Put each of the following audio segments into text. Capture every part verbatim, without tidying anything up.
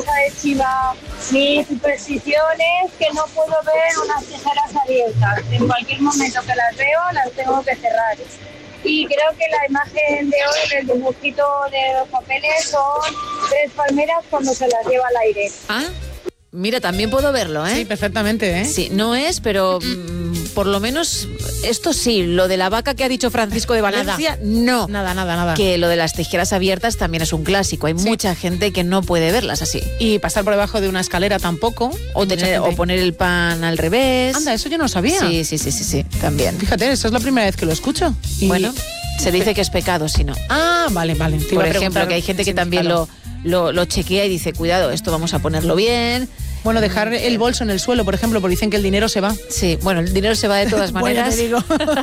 cosa de chiva. Mi superstición es que no puedo ver unas tijeras abiertas. En cualquier momento que las veo, las tengo que cerrar. Y creo que la imagen de hoy del dibujito de los papeles son tres palmeras cuando se las lleva al aire. Ah, mira, también puedo verlo, ¿eh? Sí, perfectamente, ¿eh? Sí, no es, pero mmm, por lo menos esto sí, lo de la vaca que ha dicho Francisco de Valencia, nada. no. Nada, nada, nada. Que lo de las tijeras abiertas también es un clásico. Hay sí. mucha gente que no puede verlas así. Y pasar por debajo de una escalera tampoco. O, tener, o poner el pan al revés. Anda, eso yo no sabía. Sí, sí, sí, sí, sí, también. Fíjate, eso es la primera vez que lo escucho. Y... Bueno, se dice que es pecado si no. Ah, vale, vale. Te por ejemplo, que hay gente que también lo, lo, lo chequea y dice, cuidado, esto vamos a ponerlo bien. Bueno, dejar el bolso en el suelo, por ejemplo, porque dicen que el dinero se va. Sí, bueno, el dinero se va de todas maneras. Bueno, te digo.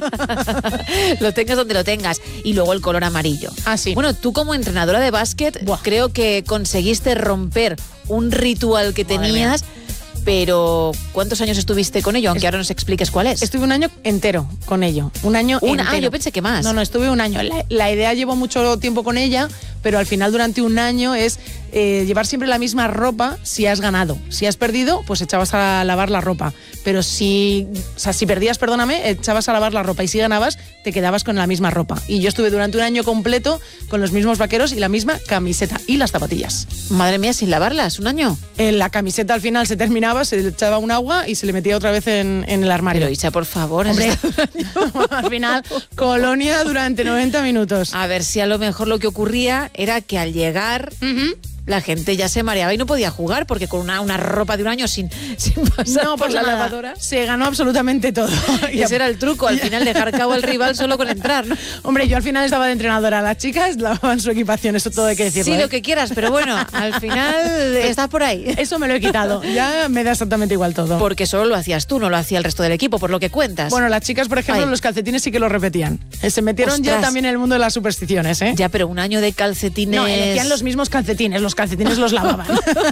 Lo tengas donde lo tengas. Y luego el color amarillo. Ah, sí. Bueno, tú como entrenadora de básquet, Buah. creo que conseguiste romper un ritual que tenías. Pero, ¿cuántos años estuviste con ello? Aunque ahora nos expliques cuál es. Estuve un año entero con ello. Un año un, entero. Ah, yo pensé que más. No, no, estuve un año. La, la idea llevo mucho tiempo con ella, pero al final durante un año es eh, llevar siempre la misma ropa si has ganado. Si has perdido, pues echabas a lavar la ropa. Pero si, o sea, si perdías, perdóname, echabas a lavar la ropa. Y si ganabas, te quedabas con la misma ropa. Y yo estuve durante un año completo con los mismos vaqueros y la misma camiseta y las zapatillas. Madre mía, sin lavarlas, un año. En la camiseta al final se terminaba, se le echaba un agua y se le metía otra vez en, en el armario. Pero Isa, por favor. Hombre, al final, colonia durante noventa minutos. A ver si a lo mejor lo que ocurría era que al llegar... Uh-huh. La gente ya se mareaba y no podía jugar porque con una, una ropa de un año sin, sin pasar no, por la nada. lavadora. Se ganó absolutamente todo. Y ese era el truco, al final dejar cabo al rival solo con entrar, ¿no? Hombre, yo al final estaba de entrenadora. Las chicas lavaban su equipación, eso todo hay que decirlo. Sí, ¿eh? lo que quieras, pero bueno, al final estás por ahí. Eso me lo he quitado, ya me da exactamente igual todo. Porque solo lo hacías tú, no lo hacía el resto del equipo, por lo que cuentas. Bueno, las chicas, por ejemplo, Ay. los calcetines sí que lo repetían. Se metieron Ostras. ya también en el mundo de las supersticiones, ¿eh? Ya, pero un año de calcetines... No, elegían los mismos calcetines, los calcetines los lavaban.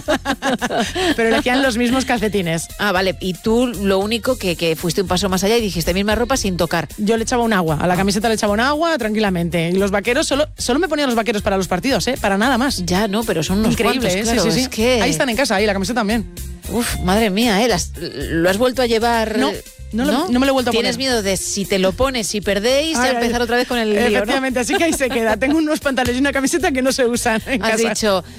Pero elegían los mismos calcetines. Ah, vale. Y tú lo único que, que fuiste un paso más allá y dijiste misma ropa sin tocar. Yo le echaba un agua. A la camiseta le echaba un agua tranquilamente. Y los vaqueros, solo, solo me ponían los vaqueros para los partidos, ¿eh? Para nada más. Ya, no, pero son unos increíbles, cuantos, ¿eh? Claro, sí, sí, sí. Es que... Ahí están en casa, ahí la camiseta también. Uf, madre mía, ¿eh? Las, ¿Lo has vuelto a llevar...? No. No, ¿No? Lo, no me lo he vuelto a poner. ¿Tienes miedo de si te lo pones, si perdéis, ay, ya ay, empezar otra vez con el lío, efectivamente, ¿no? Así que ahí se queda. Tengo unos pantalones y una camiseta que no se usan en Has casa. dicho...